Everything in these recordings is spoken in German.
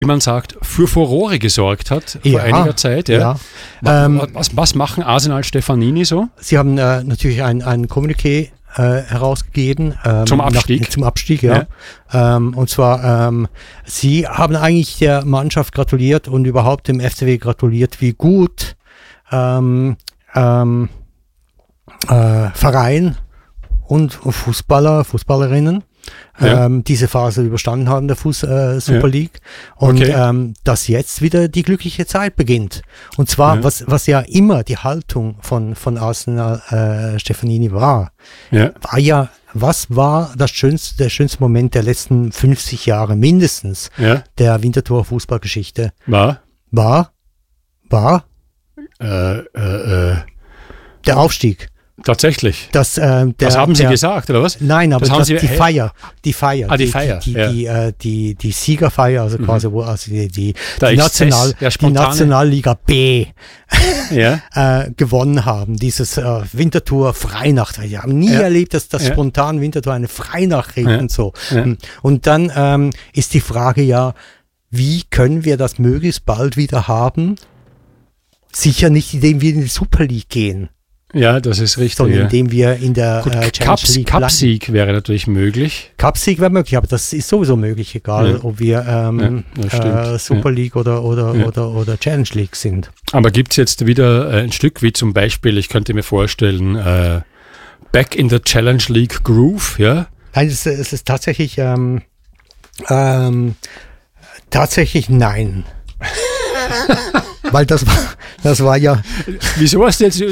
wie man sagt, für Furore gesorgt hat vor einiger Zeit. Ja. Was machen Arsenal Stefanini so? Sie haben natürlich ein Kommuniqué herausgegeben. Zum Abstieg? Zum Abstieg, ja. Und zwar, sie haben eigentlich der Mannschaft gratuliert und überhaupt dem FCW gratuliert, wie gut Verein und Fußballerinnen diese Phase überstanden haben, der Super League. Und dass jetzt wieder die glückliche Zeit beginnt. Und zwar, was ja immer die Haltung von Arsenal Stefanini war, war ja, was war der schönste Moment der letzten 50 Jahre mindestens der Winterthur Fußballgeschichte? War der Aufstieg. Tatsächlich. Das haben Sie gesagt, oder was? Nein, aber die Feier. Die Siegerfeier, also quasi, wo die Nationalliga B gewonnen haben. Dieses Winterthur Freinacht. Wir haben nie erlebt, dass das spontan Winterthur eine Freinacht kriegt und so. Und dann ist die Frage wie können wir das möglichst bald wieder haben? Sicher nicht, indem wir in die Super League gehen. Ja, das ist richtig. Sondern indem wir in der Challenge League Cup-Sieg wäre natürlich möglich. Cup-Sieg wäre möglich, aber das ist sowieso möglich, egal ob wir Super League oder Challenge League sind. Aber gibt es jetzt wieder ein Stück wie zum Beispiel, ich könnte mir vorstellen, Back in the Challenge League Groove, ja? Nein, es ist tatsächlich nein. Weil das war ja... Wieso hast du jetzt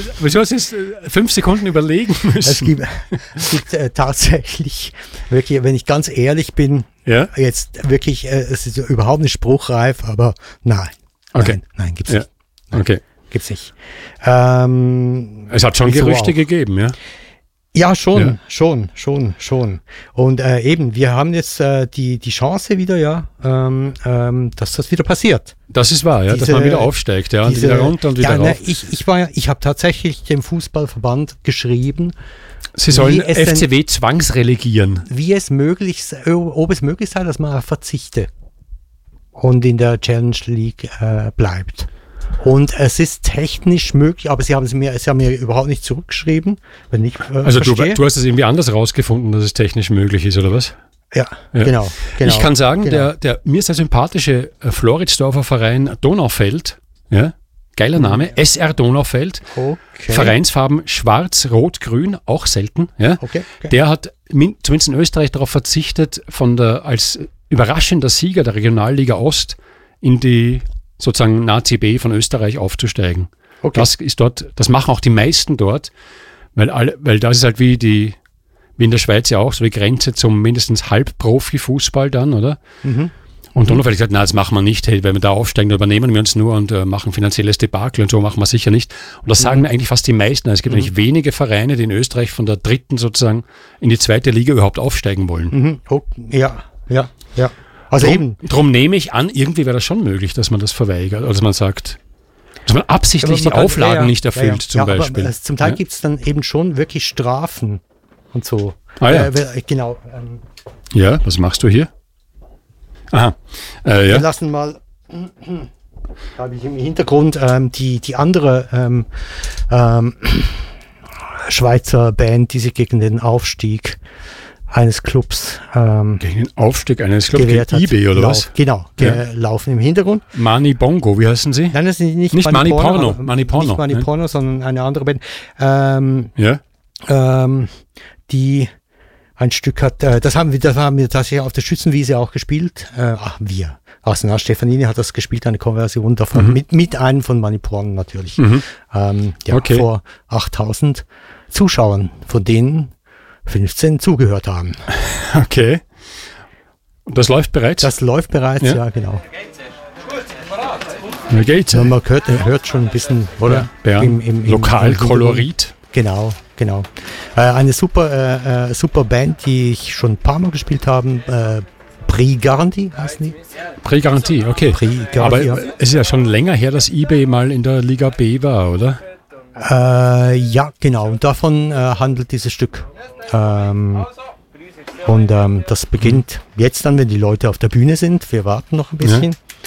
5 Sekunden überlegen müssen? Es gibt tatsächlich, wirklich, wenn ich ganz ehrlich bin, jetzt wirklich, es ist überhaupt nicht spruchreif, aber nein. Okay. Nein, gibt's nicht. Okay. Gibt's nicht. Es hat schon Gerüchte gegeben, ja? Ja, schon. Und eben, wir haben jetzt die Chance wieder, dass das wieder passiert. Das ist wahr, dass man wieder aufsteigt, und wieder runter und wieder rauf. Ich habe tatsächlich dem Fußballverband geschrieben, Sie sollen FCW zwangsrelegieren. Ob es möglich sei, dass man verzichte und in der Challenge League bleibt. Und es ist technisch möglich, aber sie haben mir überhaupt nicht zurückgeschrieben. Wenn ich, also du hast es irgendwie anders rausgefunden, dass es technisch möglich ist, oder was? Ja. Genau. Ich kann sagen, der mir sehr sympathische Floridsdorfer Verein Donaufeld, geiler Name, SR Donaufeld, Vereinsfarben schwarz, rot, grün, auch selten, der hat zumindest in Österreich darauf verzichtet, als überraschender Sieger der Regionalliga Ost in die sozusagen Nazi B von Österreich aufzusteigen. Okay. Das machen auch die meisten dort, weil das ist halt wie in der Schweiz ja auch, so die Grenze zum mindestens Halbprofi-Fußball dann, oder? Mhm. Und dann habe ich gesagt, das machen wir nicht, wenn wir da aufsteigen, dann übernehmen wir uns nur und machen finanzielles Debakel und so machen wir sicher nicht. Und das sagen mir eigentlich fast die meisten. Es gibt eigentlich wenige Vereine, die in Österreich von der dritten sozusagen in die zweite Liga überhaupt aufsteigen wollen. Mhm. Oh, ja. Also drum nehme ich an, irgendwie wäre das schon möglich, dass man das verweigert, oder dass man sagt, dass man absichtlich die Auflagen nicht erfüllt, zum Beispiel. Aber zum Teil gibt es dann eben schon wirklich Strafen und so. Genau. Ja, was machst du hier? Aha. Wir lassen mal, habe ich im Hintergrund die andere Schweizer Band, die sich gegen den Aufstieg eines Clubs gegen den Aufstieg eines Clubs, gegen IB oder was? Genau, laufen im Hintergrund. Mani Bongo, wie heißen sie? Nein, das ist nicht Mani Porno. Mani Porno. Nicht Mani Porno, sondern eine andere Band. Die ein Stück hat, das haben wir tatsächlich auf der Schützenwiese auch gespielt. Arsenal Stefanini hat das gespielt, eine Konversion davon, mit einem von Mani Porno natürlich. Vor 8000 Zuschauern, von denen 15 zugehört haben. Okay. Und das läuft bereits? Das läuft bereits, ja genau. Wie geht's? Man hört schon ein bisschen, oder? Ja, im Lokalkolorit. Genau. Eine super Band, die ich schon ein paar Mal gespielt habe. Prix Garantie heißen die? Prix Garantie, okay. Aber es ist ja schon länger her, dass IB mal in der Liga B war, oder? Ja, genau. Und davon handelt dieses Stück. Und das beginnt jetzt dann, wenn die Leute auf der Bühne sind. Wir warten noch ein bisschen.